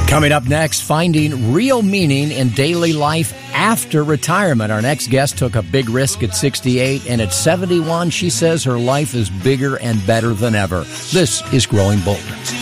Coming up next, finding real meaning in daily life after retirement. Our next guest took a big risk at 68, and at 71, she says her life is bigger and better than ever. This is Growing Bold.